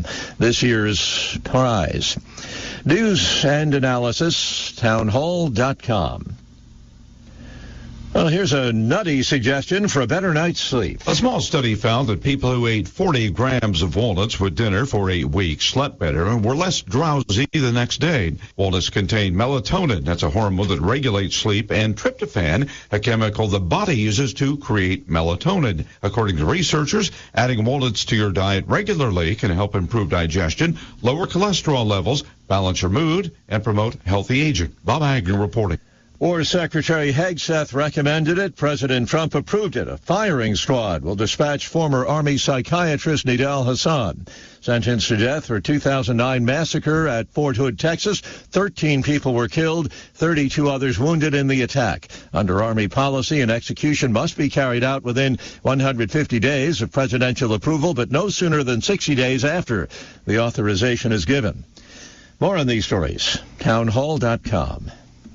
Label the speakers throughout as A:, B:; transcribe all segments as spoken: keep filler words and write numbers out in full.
A: this year's prize. News and analysis, townhall dot com. Well, here's a nutty suggestion for a better night's sleep.
B: A small study found that people who ate forty grams of walnuts with dinner for eight weeks slept better and were less drowsy the next day. Walnuts contain melatonin, that's a hormone that regulates sleep, and tryptophan, a chemical the body uses to create melatonin. According to researchers, adding walnuts to your diet regularly can help improve digestion, lower cholesterol levels, balance your mood, and promote healthy aging. Bob Agnew reporting.
A: War Secretary Hegseth recommended it. President Trump approved it. A firing squad will dispatch former Army psychiatrist Nidal Hasan, sentenced to death for two thousand nine massacre at Fort Hood, Texas. thirteen people were killed, thirty-two others wounded in the attack. Under Army policy, an execution must be carried out within one hundred fifty days of presidential approval, but no sooner than sixty days after the authorization is given. More on these stories. townhall dot com.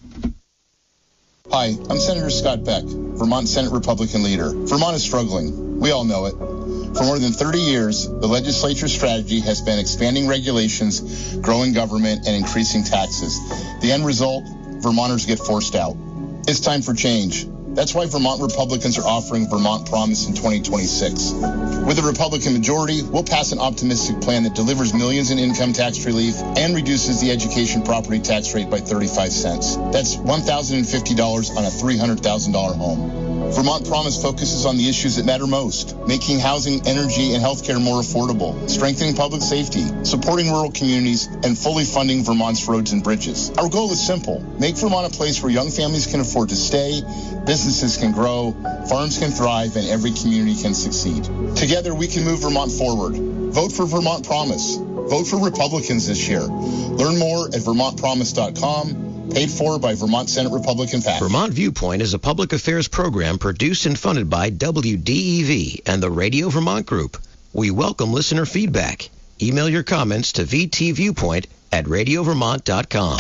C: Hi, I'm Senator Scott Beck, Vermont Senate Republican leader. Vermont is struggling. We all know it. For more than thirty years, the legislature's strategy has been expanding regulations, growing government, and increasing taxes. The end result, Vermonters get forced out. It's time for change. That's why Vermont Republicans are offering Vermont Promise in twenty twenty-six. With a Republican majority, we'll pass an optimistic plan that delivers millions in income tax relief and reduces the education property tax rate by thirty-five cents. That's one thousand fifty dollars on a three hundred thousand dollars home. Vermont Promise focuses on the issues that matter most, making housing, energy, and health care more affordable, strengthening public safety, supporting rural communities, and fully funding Vermont's roads and bridges. Our goal is simple. Make Vermont a place where young families can afford to stay, businesses can grow, farms can thrive, and every community can succeed. Together, we can move Vermont forward. Vote for Vermont Promise. Vote for Republicans this year. Learn more at vermont promise dot com. Paid for by Vermont Senate Republican PAC.
D: Vermont Viewpoint is a public affairs program produced and funded by W D E V and the Radio Vermont Group. We welcome listener feedback. Email your comments to v t viewpoint at radio vermont dot com.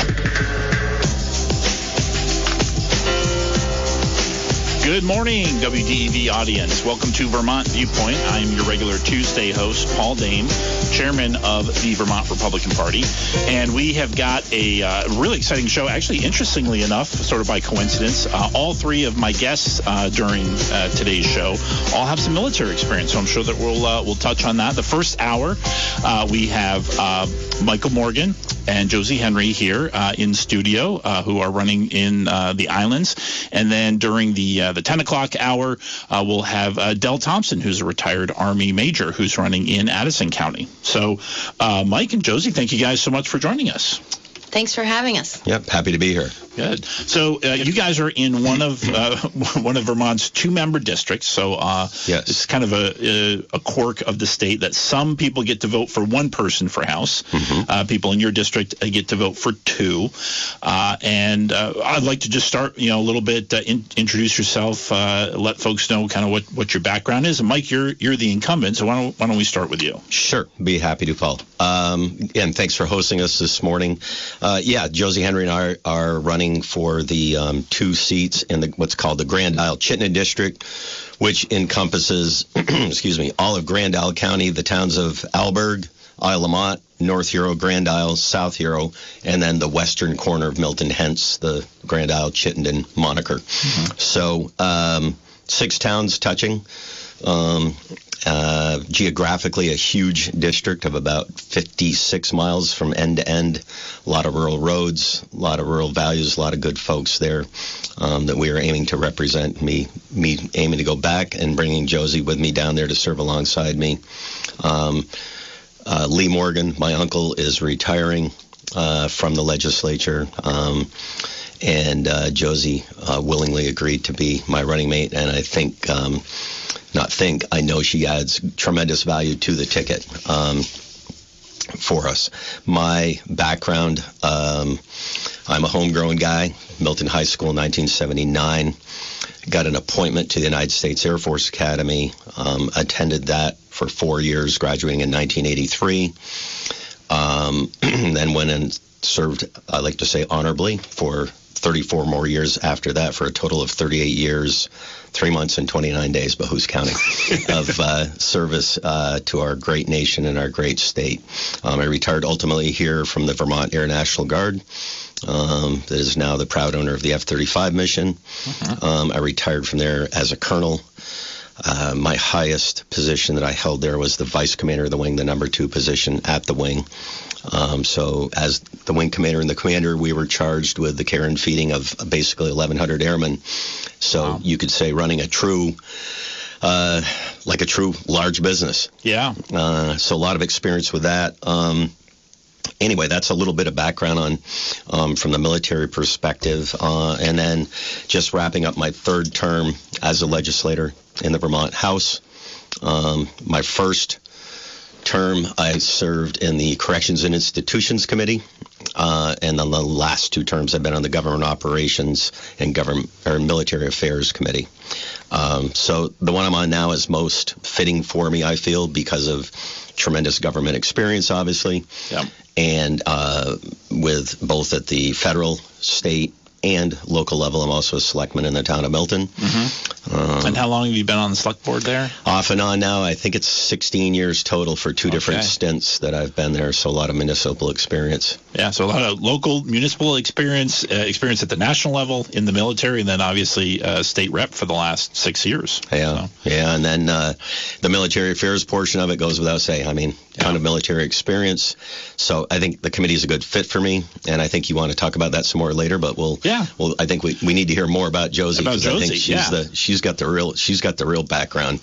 E: Good morning, W D E V audience. Welcome to Vermont Viewpoint. I'm your regular Tuesday host, Paul Dame, chairman of the Vermont Republican Party. And we have got a uh, really exciting show. Actually, interestingly enough, sort of by coincidence, uh, all three of my guests uh, during uh, today's show all have some military experience. So I'm sure that we'll uh, we'll touch on that. The first hour, uh, we have uh, Michael Morgan and Josie Henry here uh, in studio, uh, who are running in uh, the islands. And then during the uh, the ten o'clock hour, uh, we'll have uh, Del Thompson, who's a retired Army major, who's running in Addison County. So, uh, Mike and Josie, thank you guys so much for joining us.
F: Thanks for having us.
D: Yep, happy to be here.
E: Good. So uh, you guys are in one of uh, one of Vermont's two-member districts. So uh,
D: yes.
E: It's kind of a, a quirk of the state that some people get to vote for one person for House. Mm-hmm. Uh, people in your district uh, get to vote for two. Uh, and uh, I'd like to just start, you know, a little bit. Uh, in, introduce yourself. Uh, let folks know kind of what, what your background is. And Mike, you're you're the incumbent. So why don't why don't we start with you?
D: Sure. Be happy to, Paul. Um, and thanks for hosting us this morning. Uh, yeah, Josie Henry and I are running for the um, two seats in the what's called the Grand Isle Chittenden District, which encompasses, excuse me, all of Grand Isle County, the towns of Alberg, Isle Lamont, North Hero, Grand Isle, South Hero, and then the western corner of Milton, hence the Grand Isle Chittenden moniker. Mm-hmm. So um, six towns touching. Um, uh, geographically, a huge district of about fifty-six miles from end to end. A lot of rural roads, a lot of rural values, a lot of good folks there um, that we are aiming to represent. Me, me aiming to go back and bringing Josie with me down there to serve alongside me. Um, uh, Lee Morgan, my uncle, is retiring uh, from the legislature. Um, and uh, Josie uh, willingly agreed to be my running mate, and I think, um, not think, I know she adds tremendous value to the ticket um, for us. My background, um, I'm a homegrown guy, Milton High School in nineteen seventy-nine, got an appointment to the United States Air Force Academy, um, attended that for four years, graduating in nineteen eighty-three, um, then went and served, I like to say, honorably for thirty-four more years after that for a total of thirty-eight years, three months and twenty-nine days, but who's counting, of uh, service uh, to our great nation and our great state. Um, I retired ultimately here from the Vermont Air National Guard. Um, that is now the proud owner of the F thirty-five mission. Uh-huh. Um, I retired from there as a colonel. Uh, my highest position that I held there was the vice commander of the wing, the number two position at the wing. Um, so as the wing commander and the commander, we were charged with the care and feeding of basically eleven hundred airmen. So wow. You could say running a true, uh, like a true large business.
E: Yeah.
D: Uh, so a lot of experience with that. Um, Anyway, that's a little bit of background on um, from the military perspective. Uh, and then just wrapping up my third term as a legislator in the Vermont House. Um, my first term, I served in the Corrections and Institutions Committee. Uh, and then the last two terms, I've been on the Government Operations and Government or Military Affairs Committee. Um, so the one I'm on now is most fitting for me, I feel, because of tremendous government experience, obviously.
E: Yeah.
D: And uh, with both at the federal, state, and local level. I'm also a selectman in the town of Milton.
E: Mm-hmm. Um, and how long have you been on the select board there?
D: Off and on now. I think it's sixteen years total for two okay. different stints that I've been there, so a lot of municipal experience.
E: Yeah, so a lot of local municipal experience, uh, experience at the national level, in the military, and then obviously uh, state rep for the last six years.
D: Yeah, so. yeah, and then uh, the military affairs portion of it goes without saying. I mean, ton yeah. of military experience. So I think the committee is a good fit for me, and I think you want to talk about that some more later, but we'll...
E: Yeah.
D: Well, I think we, we need to hear more about Josie
E: because
D: I think she's
E: yeah.
D: the she's got the real she's got the real background.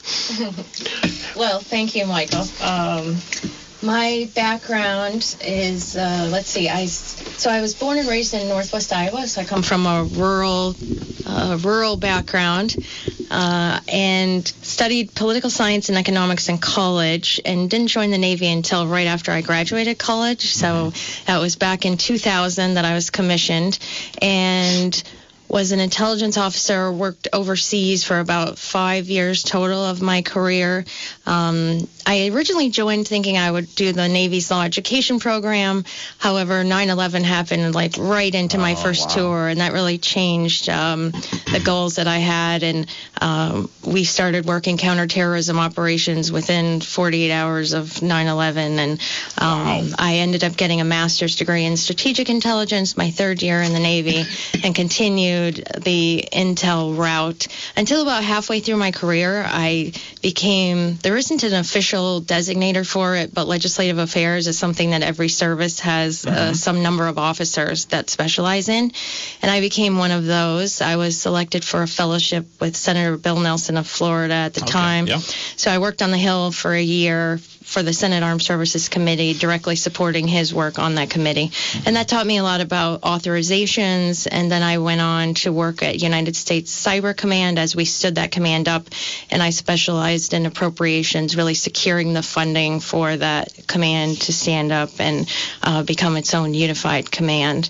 F: Well, thank you, Michael. Um, my background is uh, let's see, I so I was born and raised in Northwest Iowa, so I come from a rural uh, rural background. Uh, and studied political science and economics in college and didn't join the Navy until right after I graduated college. So mm-hmm. that was back in two thousand that I was commissioned and was an intelligence officer, worked overseas for about five years total of my career. Um, I originally joined thinking I would do the Navy's law education program. However, nine eleven happened like right into my oh, first wow. tour, and that really changed um, the goals that I had. And um, we started working counterterrorism operations within forty-eight hours of nine eleven. And um, wow. I ended up getting a master's degree in strategic intelligence my third year in the Navy and continued the intel route until about halfway through my career. I became, there isn't an official designator for it, but legislative affairs is something that every service has uh, mm-hmm. some number of officers that specialize in. And I became one of those. I was selected for a fellowship with Senator Bill Nelson of Florida at the
E: okay.
F: time.
E: Yeah.
F: So I worked on the Hill for a year for the Senate Armed Services Committee, directly supporting his work on that committee. Mm-hmm. And that taught me a lot about authorizations. And then I went on to work at United States Cyber Command as we stood that command up. And I specialized in appropriations, really securing the funding for that command to stand up and uh, become its own unified command.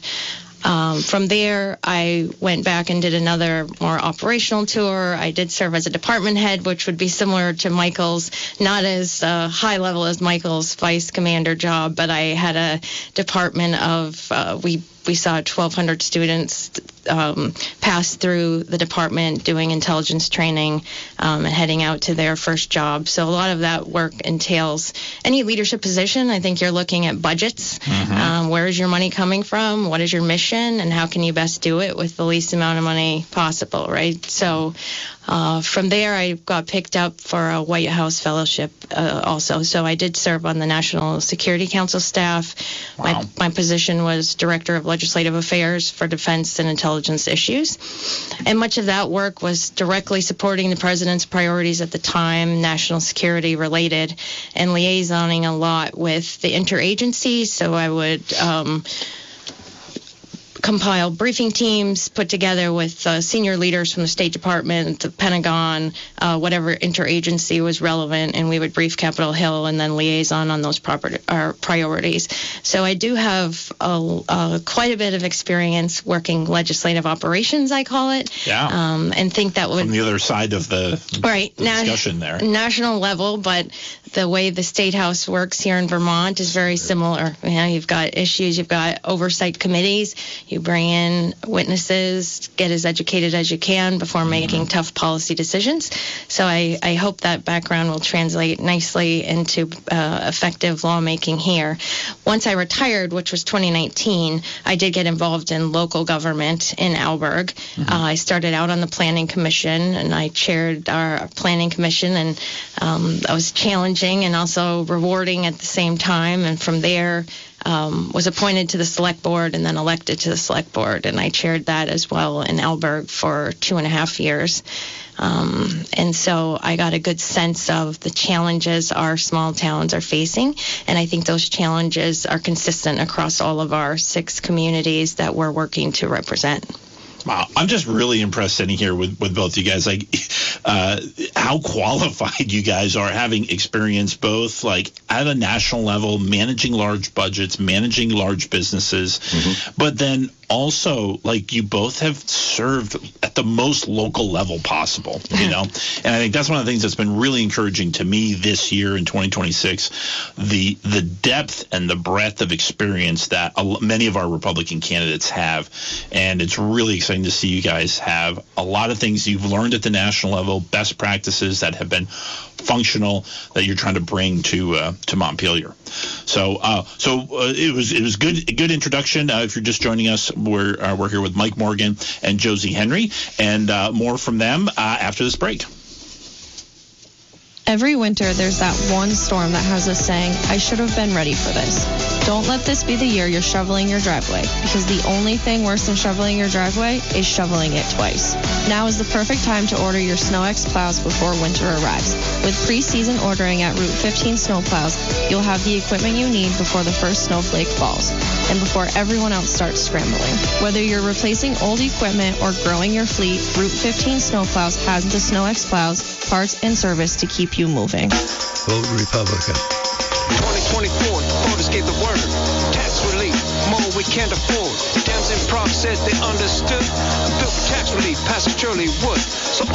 F: Um, from there, I went back and did another more operational tour. I did serve as a department head, which would be similar to Michael's, not as uh, high level as Michael's vice commander job, but I had a department of, uh, we we saw twelve hundred students um, pass through the department doing intelligence training um, and heading out to their first job. So a lot of that work entails any leadership position. I think you're looking at budgets. Mm-hmm. Um, where is your money coming from? What is your mission? And how can you best do it with the least amount of money possible, right? So uh, from there, I got picked up for a White House fellowship uh, also. So I did serve on the National Security Council staff.
E: Wow.
F: My, my position was Director of Legislative Affairs for Defense and Intelligence Issues. And much of that work was directly supporting the president's priorities at the time, national security related, and liaisoning a lot with the interagencies. So I would um, compile briefing teams put together with uh, senior leaders from the State Department, the Pentagon, uh, whatever interagency was relevant, and we would brief Capitol Hill and then liaison on those proper, uh, priorities. So I do have a, uh, quite a bit of experience working legislative operations, I call it.
E: Yeah.
F: Um, and think that would...
E: From the other side of the
F: right,
E: the discussion
F: na-
E: there.
F: National level, but the way the State House works here in Vermont is very similar. You know, you've got issues, you've got oversight committees, you bring in witnesses, get as educated as you can before making tough policy decisions. So I, I hope that background will translate nicely into uh, effective lawmaking here. Once I retired, which was twenty nineteen, I did get involved in local government in Alberg. Mm-hmm. Uh, I started out on the Planning Commission, and I chaired our Planning Commission, and um, that was challenging and also rewarding at the same time. And from there, um, was appointed to the Select Board and then elected to the Select Board, and I chaired that as well in Alberg for two and a half years. Um, and so I got a good sense of the challenges our small towns are facing, and I think those challenges are consistent across all of our six communities that we're working to represent.
E: Wow, I'm just really impressed sitting here with, with both you guys. Like, uh, how qualified you guys are, having experience both like at a national level, managing large budgets, managing large businesses, mm-hmm. but then also, like, you both have served at the most local level possible, you know? And I think that's one of the things that's been really encouraging to me this year in twenty twenty-six, the the depth and the breadth of experience that many of our Republican candidates have. And it's really exciting to see you guys have a lot of things you've learned at the national level, best practices that have been functional that you're trying to bring to uh, to Montpelier. So uh, so uh, it was it was good a good introduction. Uh, if you're just joining us, we're uh, we're here with Mike Morgan and Josie Henry, and uh, more from them uh, after this break.
G: Every winter, there's that one storm that has us saying, I should have been ready for this. Don't let this be the year you're shoveling your driveway, because the only thing worse than shoveling your driveway is shoveling it twice. Now is the perfect time to order your SnowX plows before winter arrives. With pre-season ordering at Route fifteen Snowplows, you'll have the equipment you need before the first snowflake falls, and before everyone else starts scrambling. Whether you're replacing old equipment or growing your fleet, Route fifteen Snowplows has the SnowX plows, parts, and service to keep you moving.
H: Vote Republican.
I: twenty twenty-four, voters gave the word. Tax relief, more we can't afford. Dems and Prop said they understood. A bill for tax relief passes Shirley Wood. So